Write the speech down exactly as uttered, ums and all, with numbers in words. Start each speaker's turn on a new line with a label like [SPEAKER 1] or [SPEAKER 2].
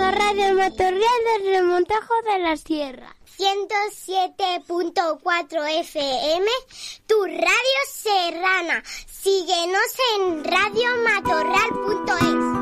[SPEAKER 1] Radio Matorral del Remontajo de la Sierra.
[SPEAKER 2] ciento siete punto cuatro F M, tu radio serrana. Síguenos en radio matorral punto es.